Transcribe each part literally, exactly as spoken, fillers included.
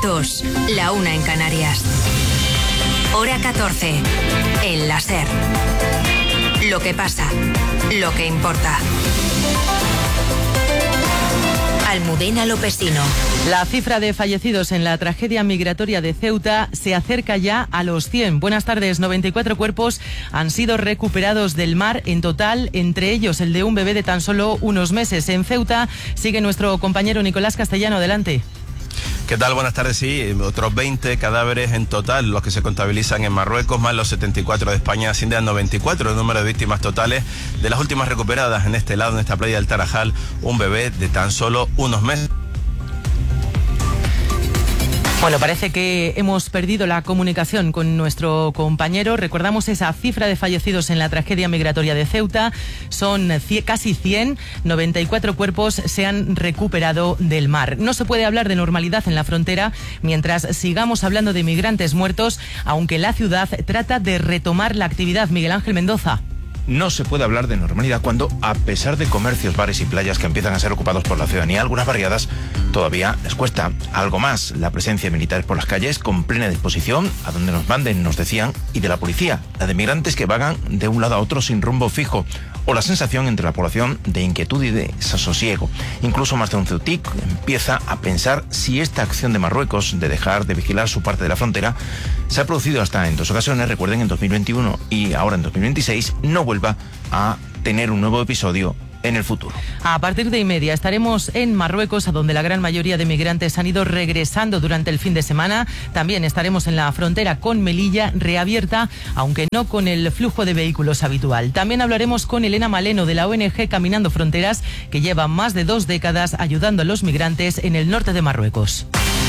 dos, la una en Canarias. Hora catorce, en la SER. Lo que pasa, lo que importa. Almudena Lopesino. La cifra de fallecidos en la tragedia migratoria de Ceuta se acerca ya a los cien. Buenas tardes. noventa y cuatro cuerpos han sido recuperados del mar en total, entre ellos el de un bebé de tan solo unos meses. En Ceuta sigue nuestro compañero Nicolás Castellano. Adelante. ¿Qué tal? Buenas tardes. Sí, otros veinte cadáveres en total, los que se contabilizan en Marruecos, más los setenta y cuatro de España, ascienden a noventa y cuatro el número de víctimas totales. De las últimas recuperadas en este lado, en esta playa del Tarajal, un bebé de tan solo unos meses. Bueno, parece que hemos perdido la comunicación con nuestro compañero. Recordamos esa cifra de fallecidos en la tragedia migratoria de Ceuta. Son casi cien, noventa y cuatro cuerpos se han recuperado del mar. No se puede hablar de normalidad en la frontera mientras sigamos hablando de migrantes muertos, aunque la ciudad trata de retomar la actividad. Miguel Ángel Mendoza. No se puede hablar de normalidad cuando, a pesar de comercios, bares y playas que empiezan a ser ocupados por la ciudadanía, algunas barriadas todavía les cuesta algo más. La presencia de militares por las calles con plena disposición, a donde nos manden, nos decían, y de la policía, la de migrantes que vagan de un lado a otro sin rumbo fijo, o la sensación entre la población de inquietud y de desasosiego. Incluso más de un ceutic empieza a pensar si esta acción de Marruecos de dejar de vigilar su parte de la frontera se ha producido hasta en dos ocasiones, recuerden, en dos mil veintiuno y ahora en dos mil veintiséis, no vuelva a tener un nuevo episodio en el futuro. A partir de y media estaremos en Marruecos, a donde la gran mayoría de migrantes han ido regresando durante el fin de semana. También estaremos en la frontera con Melilla, reabierta, aunque no con el flujo de vehículos habitual. También hablaremos con Elena Maleno, de la O N G Caminando Fronteras, que lleva más de dos décadas ayudando a los migrantes en el norte de Marruecos.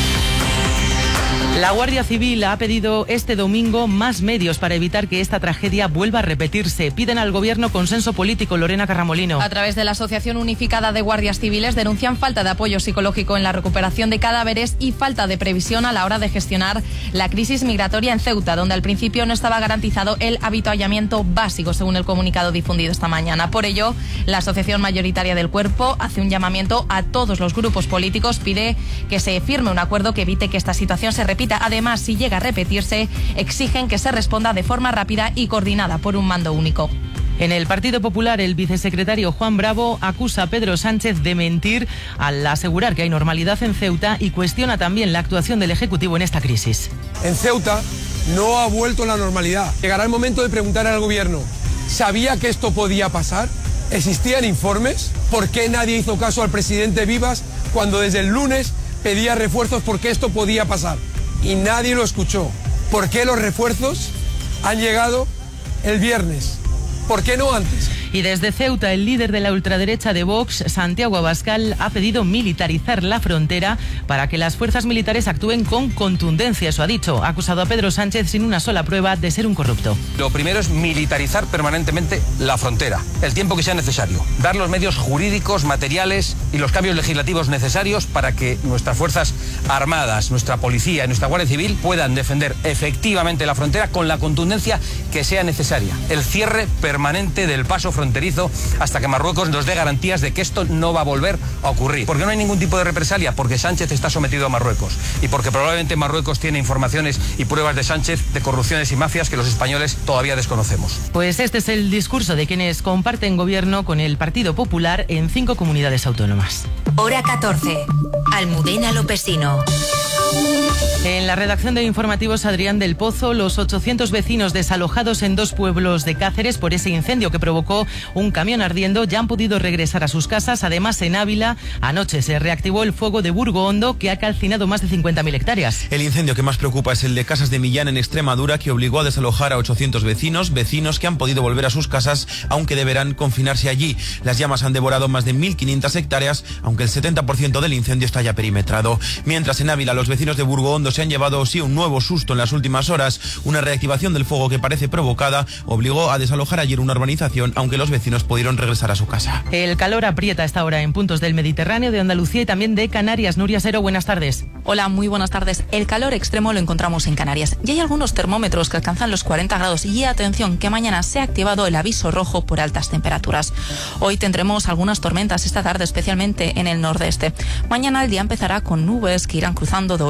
La Guardia Civil ha pedido este domingo más medios para evitar que esta tragedia vuelva a repetirse. Piden al Gobierno consenso político. Lorena Carramolino. A través de la Asociación Unificada de Guardias Civiles denuncian falta de apoyo psicológico en la recuperación de cadáveres y falta de previsión a la hora de gestionar la crisis migratoria en Ceuta, donde al principio no estaba garantizado el avituallamiento básico, según el comunicado difundido esta mañana. Por ello, la Asociación Mayoritaria del Cuerpo hace un llamamiento a todos los grupos políticos, pide que se firme un acuerdo que evite que esta situación se repita. Además, si llega a repetirse, exigen que se responda de forma rápida y coordinada por un mando único. En el Partido Popular, el vicesecretario Juan Bravo acusa a Pedro Sánchez de mentir al asegurar que hay normalidad en Ceuta y cuestiona también la actuación del Ejecutivo en esta crisis. En Ceuta no ha vuelto la normalidad. Llegará el momento de preguntar al Gobierno, ¿sabía que esto podía pasar? ¿Existían informes? ¿Por qué nadie hizo caso al presidente Vivas cuando desde el lunes pedía refuerzos porque esto podía pasar? Y nadie lo escuchó. ¿Por qué los refuerzos han llegado el viernes? ¿Por qué no antes? Y desde Ceuta, el líder de la ultraderecha de Vox, Santiago Abascal, ha pedido militarizar la frontera para que las fuerzas militares actúen con contundencia. Eso ha dicho. Ha acusado a Pedro Sánchez sin una sola prueba de ser un corrupto. Lo primero es militarizar permanentemente la frontera, el tiempo que sea necesario. Dar los medios jurídicos, materiales y los cambios legislativos necesarios para que nuestras fuerzas armadas, nuestra policía y nuestra Guardia Civil puedan defender efectivamente la frontera con la contundencia que sea necesaria. El cierre permanente del paso fronterizo fronterizo hasta que Marruecos nos dé garantías de que esto no va a volver a ocurrir. Porque no hay ningún tipo de represalia, porque Sánchez está sometido a Marruecos y porque probablemente Marruecos tiene informaciones y pruebas de Sánchez de corrupciones y mafias que los españoles todavía desconocemos. Pues este es el discurso de quienes comparten gobierno con el Partido Popular en cinco comunidades autónomas. Hora catorce. Almudena Lopesino. En la redacción de informativos, Adrián del Pozo, los ochocientos vecinos desalojados en dos pueblos de Cáceres por ese incendio que provocó un camión ardiendo ya han podido regresar a sus casas. Además, en Ávila, anoche se reactivó el fuego de Burgo Hondo, que ha calcinado más de cincuenta mil hectáreas. El incendio que más preocupa es el de Casas de Millán, en Extremadura, que obligó a desalojar a ochocientos vecinos, vecinos que han podido volver a sus casas, aunque deberán confinarse allí. Las llamas han devorado más de mil quinientas hectáreas, aunque el setenta por ciento del incendio está ya perimetrado. Mientras en Ávila, los vecinos de Burgo Hondo se han llevado sí un nuevo susto en las últimas horas. Una reactivación del fuego que parece provocada obligó a desalojar ayer una urbanización, aunque los vecinos pudieron regresar a su casa. El calor aprieta esta hora en puntos del Mediterráneo, de Andalucía y también de Canarias. Nuria Sero, buenas tardes. Hola, muy buenas tardes. El calor extremo lo encontramos en Canarias. Y hay algunos termómetros que alcanzan los cuarenta grados. Y atención, que mañana se ha activado el aviso rojo por altas temperaturas. Hoy tendremos algunas tormentas esta tarde, especialmente en el nordeste. Mañana el día empezará con nubes que irán cruzando de oeste a este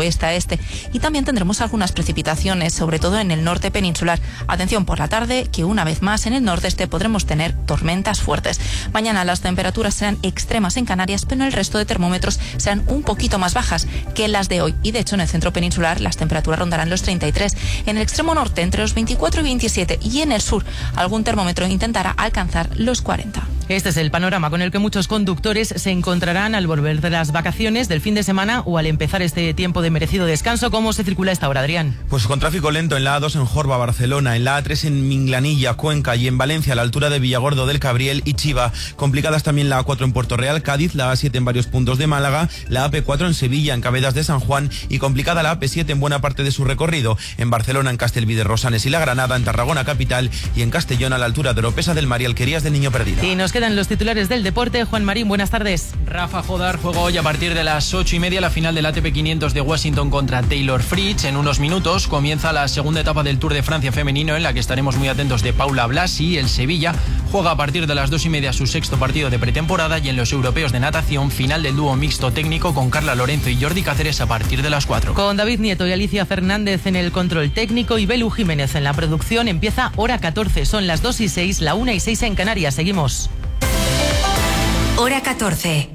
oeste. Y también tendremos algunas precipitaciones, sobre todo en el norte peninsular. Atención por la tarde, que una vez más en el nordeste podremos tener tormentas fuertes. Mañana las temperaturas serán extremas en Canarias, pero en el resto de termómetros serán un poquito más bajas que las de hoy. Y de hecho en el centro peninsular las temperaturas rondarán los treinta y tres. En el extremo norte entre los veinticuatro y veintisiete, y en el sur algún termómetro intentará alcanzar los cuarenta. Este es el panorama con el que muchos conductores se encontrarán al volver de las vacaciones del fin de semana o al empezar este tiempo de merecido descanso. ¿Cómo se circula esta hora, Adrián? Pues con tráfico lento en la A dos en Jorba, Barcelona, en la A tres en Minglanilla, Cuenca, y en Valencia a la altura de Villagordo del Cabriel y Chiva. Complicadas también la A cuatro en Puerto Real, Cádiz, la A siete en varios puntos de Málaga, la A P cuatro en Sevilla, en Cabedas de San Juan, y complicada la A P siete en buena parte de su recorrido. En Barcelona, en Castelví de Rosanes y La Granada, en Tarragona capital, y en Castellón a la altura de Oropesa del Mar y Alquerías del Niño Perdido. Y nos quedan los titulares del deporte. Juan Marín, buenas tardes. Rafa Jodar juega hoy a partir de las ocho y media la final del A T P quinientos de Washington contra Taylor Fritz. En unos minutos comienza la segunda etapa del Tour de Francia femenino, en la que estaremos muy atentos de Paula Blasi. El Sevilla juega a partir de las dos y media su sexto partido de pretemporada, y en los europeos de natación, final del dúo mixto técnico con Carla Lorenzo y Jordi Cáceres a partir de las cuatro. Con David Nieto y Alicia Fernández en el control técnico y Belu Jiménez en la producción, empieza Hora catorce. Son las dos y seis, la una y seis en Canarias. Seguimos. Hora catorce.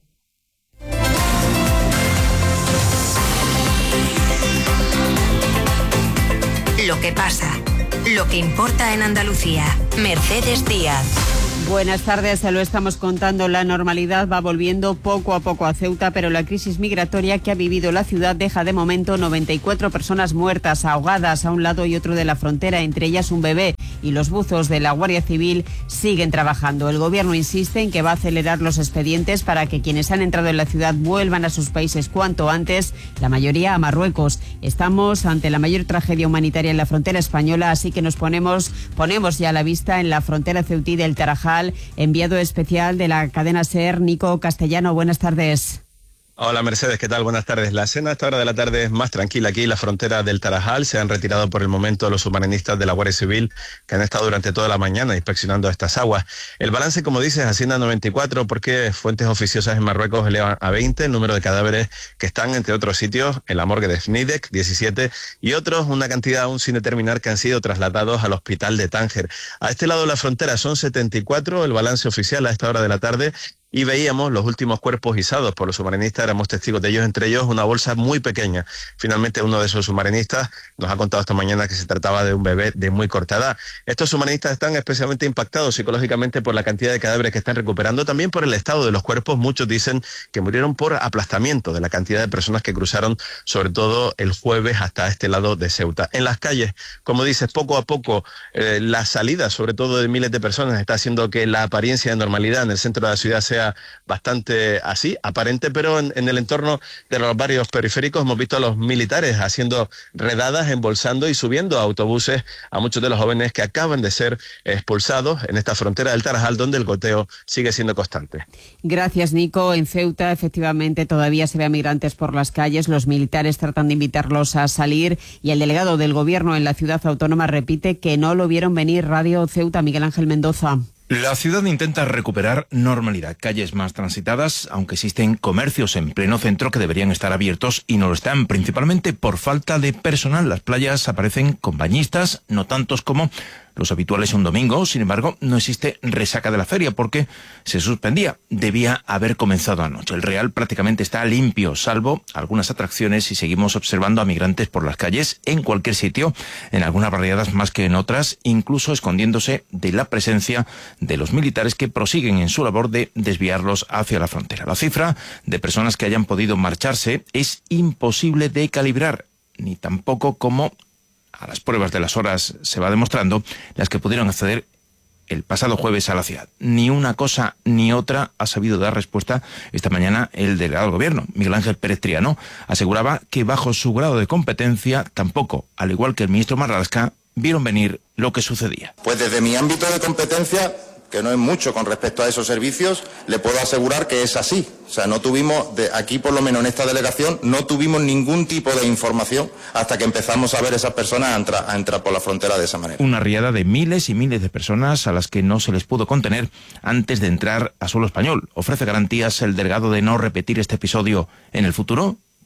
Lo que pasa, lo que importa en Andalucía. Mercedes Díaz. Buenas tardes, se lo estamos contando. La normalidad va volviendo poco a poco a Ceuta, pero la crisis migratoria que ha vivido la ciudad deja de momento noventa y cuatro personas muertas, ahogadas a un lado y otro de la frontera, entre ellas un bebé, y los buzos de la Guardia Civil siguen trabajando. El gobierno insiste en que va a acelerar los expedientes para que quienes han entrado en la ciudad vuelvan a sus países cuanto antes, la mayoría a Marruecos. Estamos ante la mayor tragedia humanitaria en la frontera española, así que nos ponemos, ponemos ya la vista en la frontera ceutí del Tarajal. Enviado especial de la cadena SER, Nico Castellano, buenas tardes. Hola Mercedes, ¿qué tal? Buenas tardes. La escena a esta hora de la tarde es más tranquila aquí en la frontera del Tarajal. Se han retirado por el momento los submarinistas de la Guardia Civil, que han estado durante toda la mañana inspeccionando estas aguas. El balance, como dices, asciende a noventa y cuatro, porque fuentes oficiosas en Marruecos elevan a veinte el número de cadáveres que están, entre otros sitios, en la morgue de Fnidek, diecisiete, y otros, una cantidad aún sin determinar, que han sido trasladados al hospital de Tánger. A este lado de la frontera son setenta y cuatro, el balance oficial a esta hora de la tarde. Y veíamos los últimos cuerpos izados por los submarinistas, éramos testigos de ellos, entre ellos una bolsa muy pequeña. Finalmente uno de esos submarinistas nos ha contado esta mañana que se trataba de un bebé de muy corta edad. Estos submarinistas están especialmente impactados psicológicamente por la cantidad de cadáveres que están recuperando, también por el estado de los cuerpos. Muchos dicen que murieron por aplastamiento de la cantidad de personas que cruzaron, sobre todo el jueves, hasta este lado de Ceuta. En las calles, como dices, poco a poco eh, la salida, sobre todo de miles de personas, está haciendo que la apariencia de normalidad en el centro de la ciudad sea bastante así, aparente, pero en, en el entorno de los barrios periféricos hemos visto a los militares haciendo redadas, embolsando y subiendo a autobuses a muchos de los jóvenes que acaban de ser expulsados en esta frontera del Tarajal, donde el goteo sigue siendo constante. Gracias, Nico. En Ceuta, efectivamente, todavía se ve a migrantes por las calles. Los militares tratan de invitarlos a salir, y el delegado del gobierno en la ciudad autónoma repite que no lo vieron venir. Radio Ceuta, Miguel Ángel Mendoza. La ciudad intenta recuperar normalidad, calles más transitadas, aunque existen comercios en pleno centro que deberían estar abiertos y no lo están, principalmente por falta de personal. Las playas aparecen con bañistas, no tantos como los habituales un domingo. Sin embargo, no existe resaca de la feria porque se suspendía. Debía haber comenzado anoche. El Real prácticamente está limpio, salvo algunas atracciones, y seguimos observando a migrantes por las calles en cualquier sitio, en algunas barriadas más que en otras, incluso escondiéndose de la presencia de los militares que prosiguen en su labor de desviarlos hacia la frontera. La cifra de personas que hayan podido marcharse es imposible de calibrar, ni tampoco como a las pruebas de las horas se va demostrando, las que pudieron acceder el pasado jueves a la ciudad. Ni una cosa ni otra ha sabido dar respuesta esta mañana el delegado del gobierno, Miguel Ángel Pérez Triano. Aseguraba que bajo su grado de competencia tampoco, al igual que el ministro Marlaska, vieron venir lo que sucedía. Pues desde mi ámbito de competencia, que no es mucho con respecto a esos servicios, le puedo asegurar que es así. O sea, no tuvimos, de aquí por lo menos en esta delegación, no tuvimos ningún tipo de información hasta que empezamos a ver esas personas a entrar, a entrar por la frontera de esa manera. Una riada de miles y miles de personas a las que no se les pudo contener antes de entrar a suelo español. ¿Ofrece garantías el delegado de no repetir este episodio en el futuro?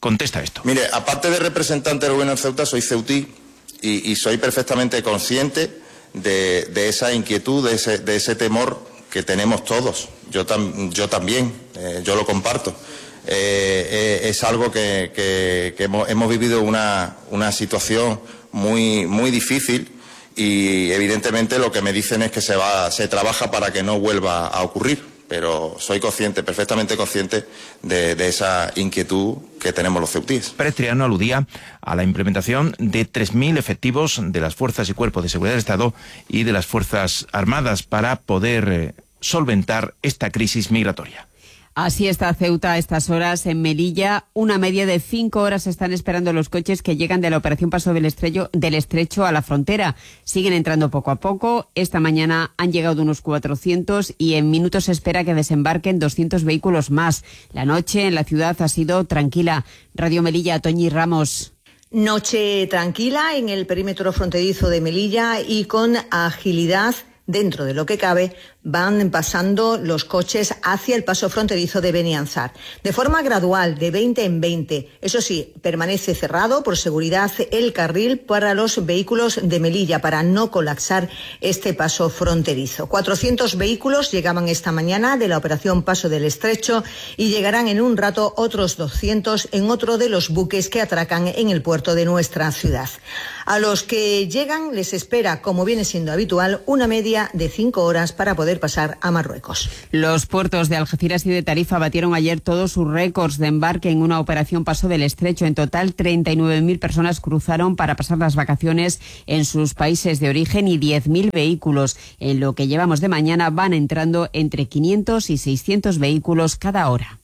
contesta esto. Mire, aparte de representante del gobierno de Ceuta, soy ceutí y, y soy perfectamente consciente de, de esa inquietud, de ese, de ese temor que tenemos todos. Yo, tam, yo también, eh, yo lo comparto. Eh, eh, es algo que, que, que hemos, hemos vivido una, una situación muy, muy difícil y evidentemente lo que me dicen es que se, va, se trabaja para que no vuelva a ocurrir, pero soy consciente, perfectamente consciente de, de esa inquietud que tenemos los ceutíes. Pérez Triano aludía a la implementación de tres mil efectivos de las fuerzas y cuerpos de seguridad del Estado y de las Fuerzas Armadas para poder eh, solventar esta crisis migratoria. Así está Ceuta a estas horas. En Melilla, una media de cinco horas están esperando los coches que llegan de la operación Paso del Estrecho, del Estrecho a la frontera. Siguen entrando poco a poco. Esta mañana han llegado unos cuatrocientos y en minutos se espera que desembarquen doscientos vehículos más. La noche en la ciudad ha sido tranquila. Radio Melilla, Toñi Ramos. Noche tranquila en el perímetro fronterizo de Melilla y con agilidad, dentro de lo que cabe, van pasando los coches hacia el paso fronterizo de Benianzar. De forma gradual, de veinte en veinte. Eso sí, permanece cerrado por seguridad el carril para los vehículos de Melilla, para no colapsar este paso fronterizo. cuatrocientos vehículos llegaban esta mañana de la operación Paso del Estrecho y llegarán en un rato otros doscientos en otro de los buques que atracan en el puerto de nuestra ciudad. A los que llegan les espera, como viene siendo habitual, una media de cinco horas para poder pasar a Marruecos. Los puertos de Algeciras y de Tarifa batieron ayer todos sus récords de embarque en una operación Paso del Estrecho. En total, treinta y nueve mil personas cruzaron para pasar las vacaciones en sus países de origen y diez mil vehículos. En lo que llevamos de mañana van entrando entre quinientos y seiscientos vehículos cada hora.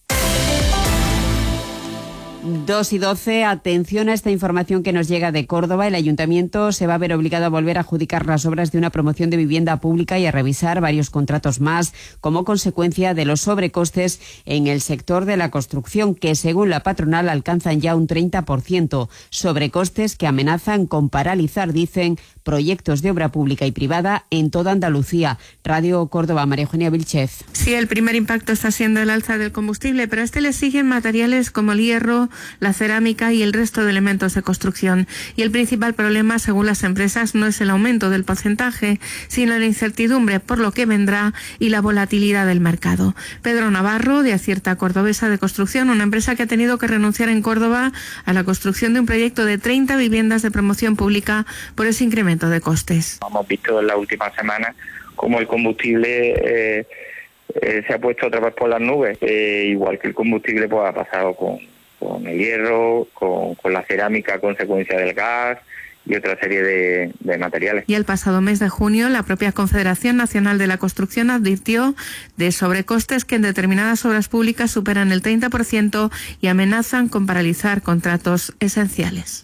dos y doce, atención a esta información que nos llega de Córdoba. El ayuntamiento se va a ver obligado a volver a adjudicar las obras de una promoción de vivienda pública y a revisar varios contratos más como consecuencia de los sobrecostes en el sector de la construcción, que según la patronal alcanzan ya un treinta por ciento. Sobrecostes que amenazan con paralizar, dicen, proyectos de obra pública y privada en toda Andalucía. Radio Córdoba, María Eugenia Vilchez. Sí, el primer impacto está siendo el alza del combustible, pero a este le siguen materiales como el hierro, la cerámica y el resto de elementos de construcción. Y el principal problema, según las empresas, no es el aumento del porcentaje, sino la incertidumbre por lo que vendrá y la volatilidad del mercado. Pedro Navarro, de Acierta Cordobesa de Construcción, una empresa que ha tenido que renunciar en Córdoba a la construcción de un proyecto de treinta viviendas de promoción pública por ese incremento de costes. Hemos visto en las últimas semanas cómo el combustible eh, eh, se ha puesto otra vez por las nubes, eh, igual que el combustible pues ha pasado con con el hierro, con, con la cerámica a consecuencia del gas y otra serie de, de materiales. Y el pasado mes de junio, la propia Confederación Nacional de la Construcción advirtió de sobrecostes que en determinadas obras públicas superan el treinta por ciento y amenazan con paralizar contratos esenciales.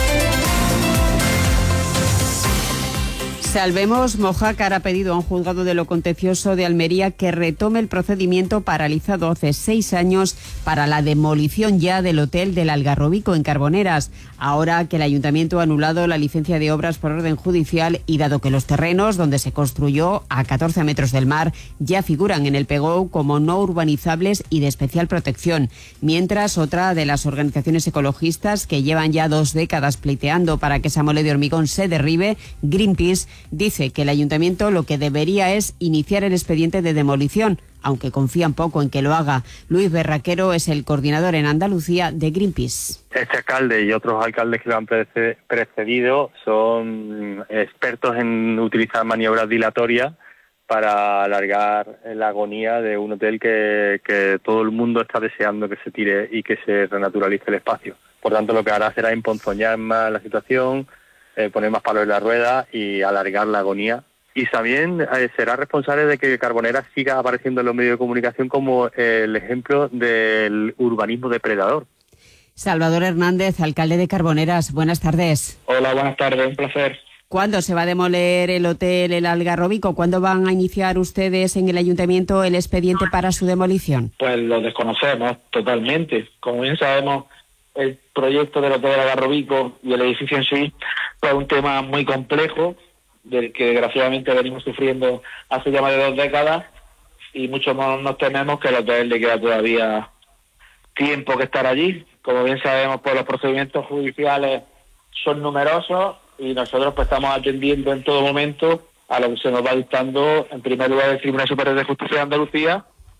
Salvemos Mojácar ha pedido a un juzgado de lo contencioso de Almería que retome el procedimiento paralizado hace seis años para la demolición ya del hotel del Algarrobico en Carboneras. Ahora que el ayuntamiento ha anulado la licencia de obras por orden judicial y dado que los terrenos donde se construyó a catorce metros del mar ya figuran en el P G O como no urbanizables y de especial protección. Mientras, otra de las organizaciones ecologistas que llevan ya dos décadas pleiteando para que esa mole de hormigón se derribe, Greenpeace, dice que el ayuntamiento lo que debería es iniciar el expediente de demolición, aunque confían poco en que lo haga. Luis Berraquero es el coordinador en Andalucía de Greenpeace. Este alcalde y otros alcaldes que lo han precedido son expertos en utilizar maniobras dilatorias para alargar la agonía de un hotel que, que todo el mundo está deseando que se tire y que se renaturalice el espacio. Por tanto, lo que hará será emponzoñar más la situación, eh, poner más palos en la rueda y alargar la agonía. Y también eh, será responsable de que Carboneras siga apareciendo en los medios de comunicación como eh, el ejemplo del urbanismo depredador. Salvador Hernández, alcalde de Carboneras, buenas tardes. Hola, buenas tardes, un placer. ¿Cuándo se va a demoler el hotel El Algarrobico? ¿Cuándo van a iniciar ustedes en el ayuntamiento el expediente para su demolición? Pues lo desconocemos totalmente. Como bien sabemos, el proyecto del hotel El Algarrobico y el edificio en sí fue un tema muy complejo, del que desgraciadamente venimos sufriendo hace ya más de dos décadas, y mucho más nos tememos que el hotel le queda todavía tiempo que estar allí, Como bien sabemos, pues los procedimientos judiciales son numerosos y nosotros pues estamos atendiendo en todo momento a lo que se nos va dictando, en primer lugar, el Tribunal Superior de Justicia de Andalucía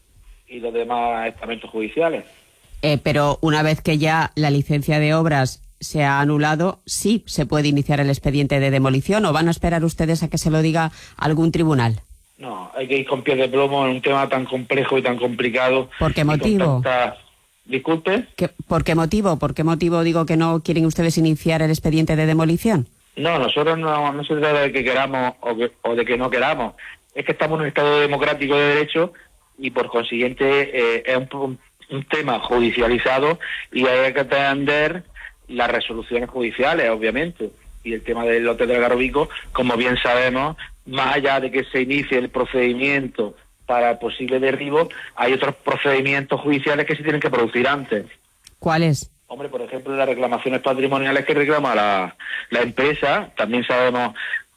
y los demás estamentos judiciales. Eh, pero una vez que ya la licencia de obras se ha anulado, sí se puede iniciar el expediente de demolición, ¿o van a esperar ustedes a que se lo diga algún tribunal? No, hay que ir con pies de plomo en un tema tan complejo y tan complicado. ¿Por qué motivo? Tanta... Disculpe. ¿Qué, ¿Por qué motivo? ¿Por qué motivo digo que no quieren ustedes iniciar el expediente de demolición? No, nosotros no, no se trata de que queramos o, que, o de que no queramos. Es que estamos en un Estado democrático de derecho y por consiguiente eh, es un, un tema judicializado y hay que atender las resoluciones judiciales, obviamente. Y el tema del lote del Garrobico, como bien sabemos, más allá de que se inicie el procedimiento para el posible derribo, hay otros procedimientos judiciales que se tienen que producir antes. ¿Cuáles? Hombre, por ejemplo, las reclamaciones patrimoniales que reclama la, la empresa. También sabemos,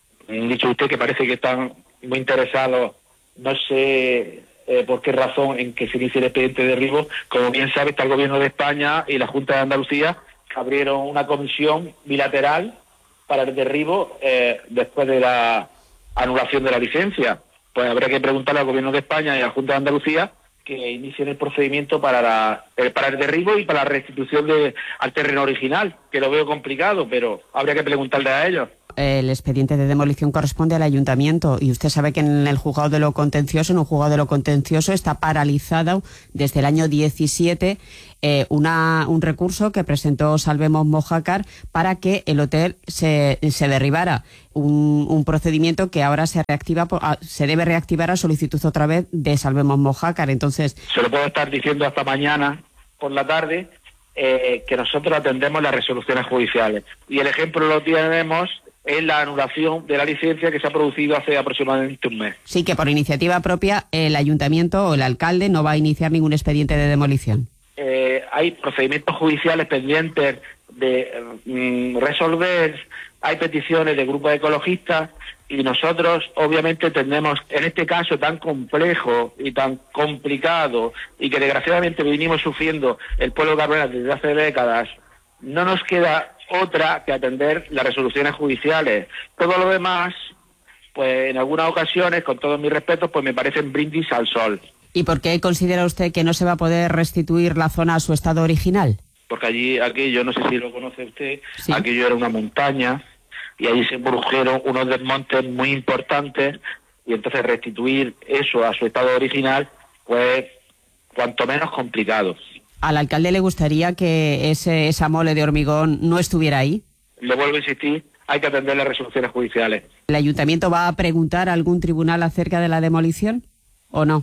dicho usted, que parece que están muy interesados, no sé eh, por qué razón, en que se inicie el expediente de derribo. Como bien sabe, está el Gobierno de España y la Junta de Andalucía, que abrieron una comisión bilateral para el derribo eh, después de la anulación de la licencia. Pues habrá que preguntarle al Gobierno de España y a la Junta de Andalucía que inicien el procedimiento para la, eh, para el derribo y para la restitución de, al terreno original, que lo veo complicado, pero habría que preguntarle a ellos. El expediente de demolición corresponde al ayuntamiento y usted sabe que en el juzgado de lo contencioso, en un juzgado de lo contencioso está paralizado desde el año diecisiete eh, una, un recurso que presentó Salvemos Mojácar para que el hotel se, se derribara. Un, un procedimiento que ahora se reactiva, se debe reactivar a solicitud otra vez de Salvemos Mojácar. Entonces, se lo puedo estar diciendo hasta mañana por la tarde, eh, que nosotros atendemos las resoluciones judiciales. Y el ejemplo lo tenemos en la anulación de la licencia que se ha producido hace aproximadamente un mes. Sí, que por iniciativa propia el ayuntamiento o el alcalde no va a iniciar ningún expediente de demolición. Eh, hay procedimientos judiciales pendientes de mm, resolver, hay peticiones de grupos ecologistas y nosotros obviamente tenemos, en este caso tan complejo y tan complicado y que desgraciadamente venimos sufriendo el pueblo de Carboneras desde hace décadas, no nos queda otra que atender las resoluciones judiciales. Todo lo demás, pues en algunas ocasiones, con todos mis respetos, pues me parecen brindis al sol. ¿Y por qué considera usted que no se va a poder restituir la zona a su estado original? Porque allí, aquello, no sé si lo conoce usted, ¿sí? Aquello era una montaña y allí se produjeron unos desmontes muy importantes y entonces restituir eso a su estado original, pues cuanto menos complicado. ¿Al alcalde le gustaría que ese, esa mole de hormigón no estuviera ahí? Le vuelvo a insistir, hay que atender las resoluciones judiciales. ¿El ayuntamiento va a preguntar a algún tribunal acerca de la demolición o no?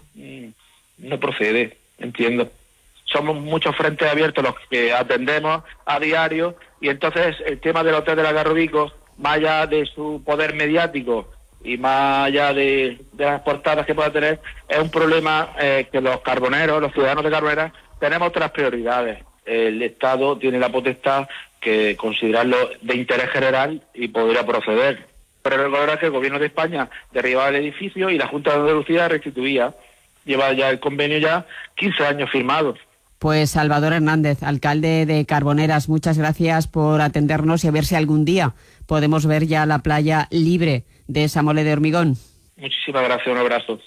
No procede, entiendo. Somos muchos frentes abiertos los que atendemos a diario y entonces el tema del hotel del Algarrobico, más allá de su poder mediático y más allá de, de las portadas que pueda tener, es un problema eh, que los carboneros, los ciudadanos de Carboneras, tenemos otras prioridades. El Estado tiene la potestad que considerarlo de interés general y podría proceder. Pero recordar que el Gobierno de España derribaba el edificio y la Junta de Andalucía restituía. Lleva ya el convenio ya quince años firmados. Pues Salvador Hernández, alcalde de Carboneras, muchas gracias por atendernos y a ver si algún día podemos ver ya la playa libre de esa mole de hormigón. Muchísimas gracias, un abrazo.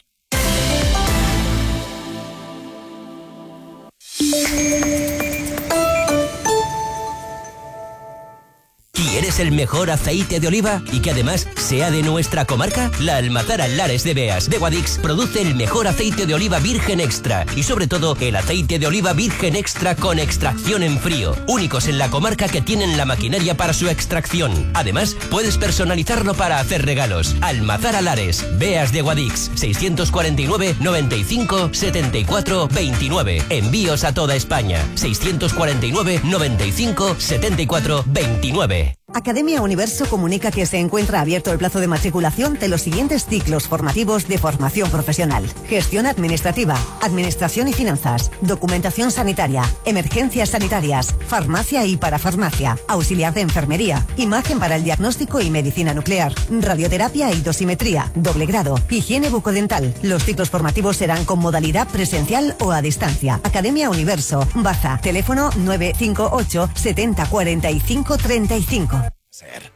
¿Quieres el mejor aceite de oliva y que además sea de nuestra comarca? La Almazara Lares de Beas de Guadix produce el mejor aceite de oliva virgen extra y sobre todo el aceite de oliva virgen extra con extracción en frío, únicos en la comarca que tienen la maquinaria para su extracción. Además, puedes personalizarlo para hacer regalos. Almazara Lares, Beas de Guadix, seiscientos cuarenta y nueve, noventa y cinco, setenta y cuatro, veintinueve. Envíos a toda España, seiscientos cuarenta y nueve, noventa y cinco, setenta y cuatro, veintinueve. Academia Universo comunica que se encuentra abierto el plazo de matriculación de los siguientes ciclos formativos de formación profesional: gestión administrativa, administración y finanzas, documentación sanitaria, emergencias sanitarias, farmacia y parafarmacia, auxiliar de enfermería, imagen para el diagnóstico y medicina nuclear, radioterapia y dosimetría, doble grado, higiene bucodental. Los ciclos formativos serán con modalidad presencial o a distancia. Academia Universo, Baza, teléfono nueve cinco ocho setenta cuarenta y cinco treinta y cinco. Ser.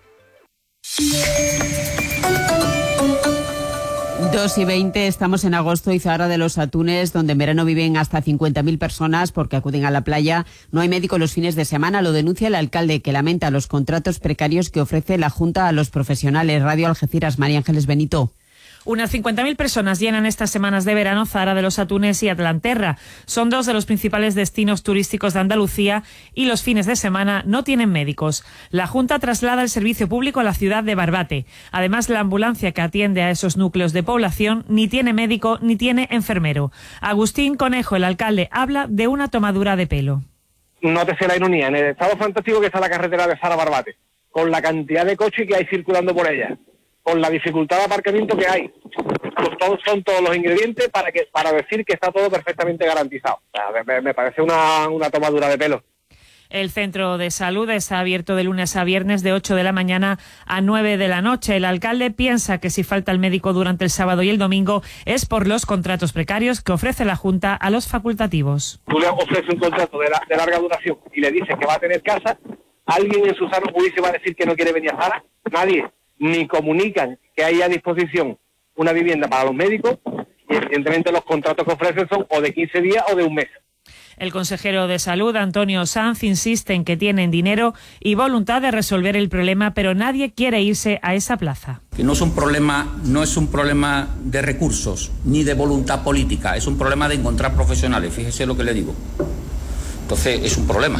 dos y veinte, estamos en agosto y Zahara de los Atunes, donde en verano viven hasta cincuenta mil personas porque acuden a la playa. No hay médico los fines de semana, lo denuncia el alcalde, que lamenta los contratos precarios que ofrece la Junta a los profesionales. Radio Algeciras, María Ángeles Benito. Unas cincuenta mil personas llenan estas semanas de verano Zahara de los Atunes y Atlanterra. Son dos de los principales destinos turísticos de Andalucía y los fines de semana no tienen médicos. La Junta traslada el servicio público a la ciudad de Barbate. Además, la ambulancia que atiende a esos núcleos de población ni tiene médico ni tiene enfermero. Agustín Conejo, el alcalde, habla de una tomadura de pelo. Nótese la ironía, en el estado fantástico que está la carretera de Zahara Barbate, con la cantidad de coches que hay circulando por ella, con la dificultad de aparcamiento que hay. Pues todos son todos los ingredientes para que para decir que está todo perfectamente garantizado. O sea, me, me parece una, una tomadura de pelo. El centro de salud está abierto de lunes a viernes de ocho de la mañana a nueve de la noche. El alcalde piensa que si falta el médico durante el sábado y el domingo es por los contratos precarios que ofrece la Junta a los facultativos. Tú le ofreces un contrato de, la, de larga duración y le dices que va a tener casa. ¿Alguien en su sano juicio va a decir que no quiere venir a Zahara? Nadie. Ni comunican que hay a disposición una vivienda para los médicos y evidentemente los contratos que ofrecen son o de quince días o de un mes. El consejero de Salud, Antonio Sanz, insiste en que tienen dinero y voluntad de resolver el problema, pero nadie quiere irse a esa plaza. Que no es un problema, no es un problema de recursos ni de voluntad política, es un problema de encontrar profesionales, fíjese lo que le digo. Entonces es un problema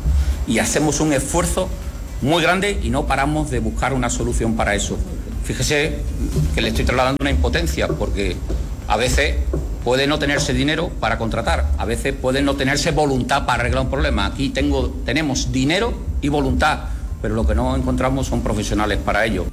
y hacemos un esfuerzo muy grande y no paramos de buscar una solución para eso. Fíjese que le estoy trasladando una impotencia porque a veces puede no tenerse dinero para contratar, a veces puede no tenerse voluntad para arreglar un problema. Aquí tengo, tenemos dinero y voluntad, pero lo que no encontramos son profesionales para ello.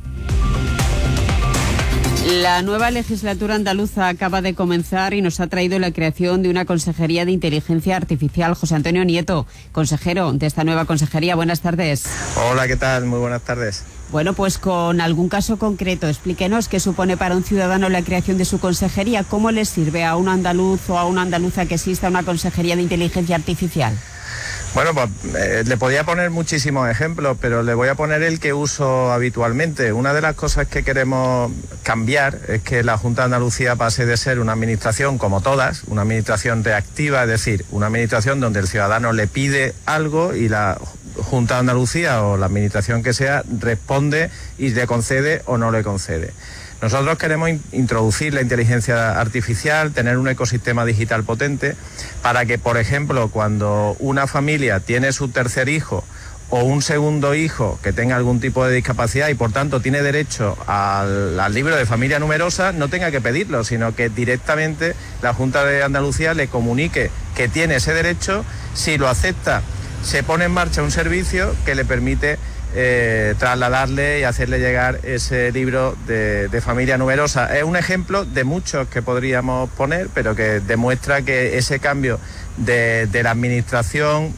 La nueva legislatura andaluza acaba de comenzar y nos ha traído la creación de una consejería de inteligencia artificial. José Antonio Nieto, consejero de esta nueva consejería, buenas tardes. Hola, ¿qué tal? Muy buenas tardes. Bueno, pues con algún caso concreto, explíquenos qué supone para un ciudadano la creación de su consejería. ¿Cómo le sirve a un andaluz o a una andaluza que exista una consejería de inteligencia artificial? Bueno, pues eh, le podía poner muchísimos ejemplos, pero le voy a poner el que uso habitualmente. Una de las cosas que queremos cambiar es que la Junta de Andalucía pase de ser una administración como todas, una administración reactiva, es decir, una administración donde el ciudadano le pide algo y la Junta de Andalucía o la administración que sea responde y le concede o no le concede. Nosotros queremos in- introducir la inteligencia artificial, tener un ecosistema digital potente para que, por ejemplo, cuando una familia tiene su tercer hijo o un segundo hijo que tenga algún tipo de discapacidad y por tanto tiene derecho al, al libro de familia numerosa, no tenga que pedirlo, sino que directamente la Junta de Andalucía le comunique que tiene ese derecho. Si lo acepta, se pone en marcha un servicio que le permite Eh, trasladarle y hacerle llegar ese libro de, de familia numerosa. Es un ejemplo de muchos que podríamos poner, pero que demuestra que ese cambio de, de la administración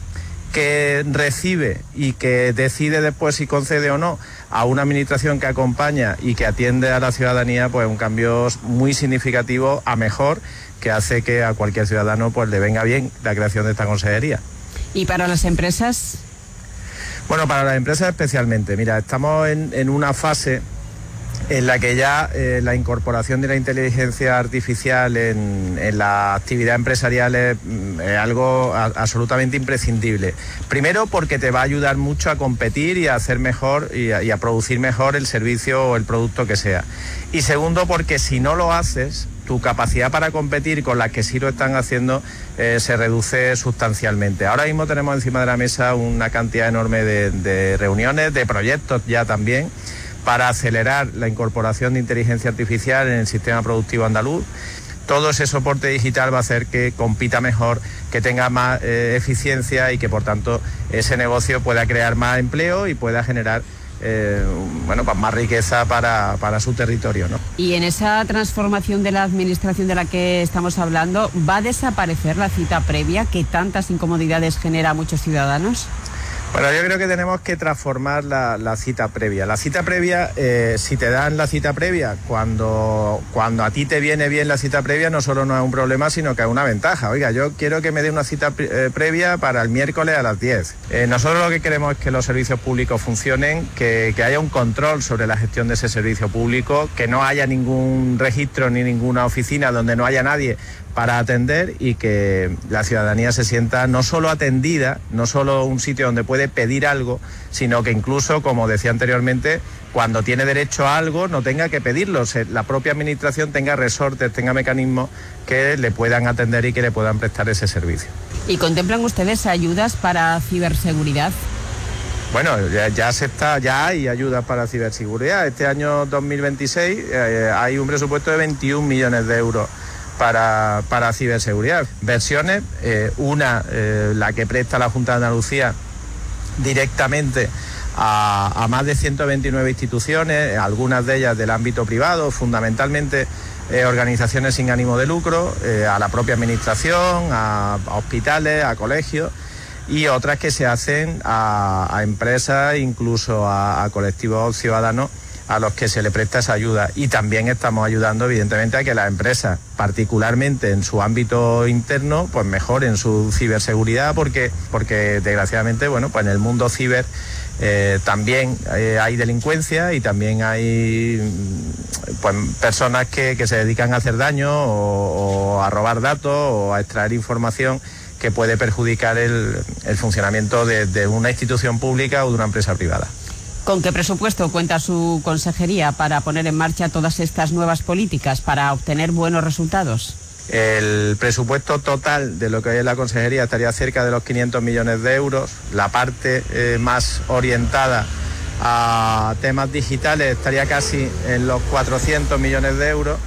que recibe y que decide después si concede o no a una administración que acompaña y que atiende a la ciudadanía, pues un cambio muy significativo a mejor, que hace que a cualquier ciudadano pues le venga bien la creación de esta consejería. ¿Y para las empresas? Bueno, para las empresas especialmente. Mira, estamos en, en una fase en la que ya eh, la incorporación de la inteligencia artificial en, en la actividad empresarial es, es algo a, absolutamente imprescindible. Primero porque te va a ayudar mucho a competir y a hacer mejor y a, y a producir mejor el servicio o el producto que sea. Y segundo porque si no lo haces, tu capacidad para competir con las que sí lo están haciendo eh, se reduce sustancialmente. Ahora mismo tenemos encima de la mesa una cantidad enorme de, de reuniones, de proyectos ya también, para acelerar la incorporación de inteligencia artificial en el sistema productivo andaluz. Todo ese soporte digital va a hacer que compita mejor, que tenga más eh, eficiencia y que por tanto ese negocio pueda crear más empleo y pueda generar eh, bueno, pues más riqueza para, para su territorio, ¿no? Y en esa transformación de la administración de la que estamos hablando, ¿va a desaparecer la cita previa que tantas incomodidades genera a muchos ciudadanos? Bueno, yo creo que tenemos que transformar la, la cita previa. La cita previa, eh, si te dan la cita previa, cuando, cuando a ti te viene bien la cita previa, no solo no es un problema, sino que es una ventaja. Oiga, yo quiero que me dé una cita eh, previa para el miércoles a las diez. Eh, nosotros lo que queremos es que los servicios públicos funcionen, que, que haya un control sobre la gestión de ese servicio público, que no haya ningún registro ni ninguna oficina donde no haya nadie para atender y que la ciudadanía se sienta no solo atendida, no solo un sitio donde puede pedir algo, sino que incluso, como decía anteriormente, cuando tiene derecho a algo no tenga que pedirlo, la propia administración tenga resortes, tenga mecanismos que le puedan atender y que le puedan prestar ese servicio. ¿Y contemplan ustedes ayudas para ciberseguridad? Bueno, ya, ya se está, ya hay ayudas para ciberseguridad. Este año dos mil veintiséis eh, hay un presupuesto de veintiún millones de euros Para, para ciberseguridad. Versiones, eh, una, eh, la que presta la Junta de Andalucía directamente a, a más de ciento veintinueve instituciones, algunas de ellas del ámbito privado, fundamentalmente eh, organizaciones sin ánimo de lucro, eh, a la propia administración, a, a hospitales, a colegios, y otras que se hacen a, a empresas, incluso a, a colectivos ciudadanos a los que se le presta esa ayuda. Y también estamos ayudando, evidentemente, a que las empresas, particularmente en su ámbito interno, pues mejoren su ciberseguridad, porque, porque desgraciadamente, bueno, pues en el mundo ciber eh, también eh, hay delincuencia y también hay pues personas que, que se dedican a hacer daño o, o a robar datos o a extraer información que puede perjudicar el, el funcionamiento de, de una institución pública o de una empresa privada. ¿Con qué presupuesto cuenta su consejería para poner en marcha todas estas nuevas políticas para obtener buenos resultados? El presupuesto total de lo que hay en la consejería estaría cerca de los quinientos millones de euros. La parte eh, más orientada a temas digitales estaría casi en los cuatrocientos millones de euros.